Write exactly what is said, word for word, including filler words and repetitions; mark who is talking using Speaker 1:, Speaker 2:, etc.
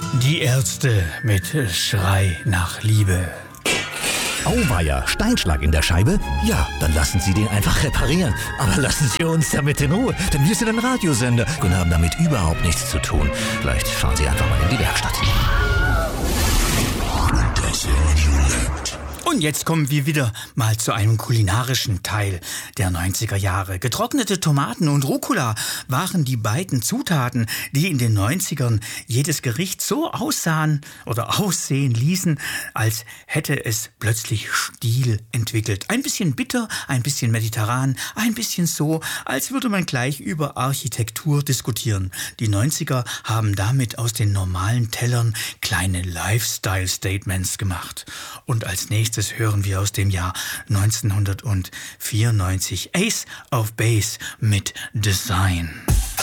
Speaker 1: Die Ärzte mit Schrei nach Liebe.
Speaker 2: Auweia, Steinschlag in der Scheibe? Ja, dann lassen Sie den einfach reparieren. Aber lassen Sie uns damit in Ruhe, denn wir sind ein Radiosender und haben damit überhaupt nichts zu tun. Vielleicht fahren Sie einfach mal in die Werkstatt.
Speaker 1: Das Radio lebt. Und jetzt kommen wir wieder mal zu einem kulinarischen Teil der neunziger Jahre. Getrocknete Tomaten und Rucola waren die beiden Zutaten, die in den neunzigern jedes Gericht so aussahen oder aussehen ließen, als hätte es plötzlich Stil entwickelt. Ein bisschen bitter, ein bisschen mediterran, ein bisschen so, als würde man gleich über Architektur diskutieren. Die neunziger haben damit aus den normalen Tellern kleine Lifestyle-Statements gemacht. Und als nächstes hören wir aus dem Jahr neunzehnhundertvierundneunzig Ace of Base mit Design.